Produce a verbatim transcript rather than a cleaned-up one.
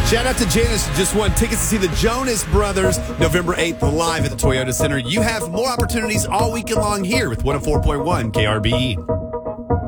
Shout out to Janice, who just won tickets to see the Jonas Brothers November eighth live at the Toyota Center. You have more opportunities all weekend long here with one oh four point one K R B E.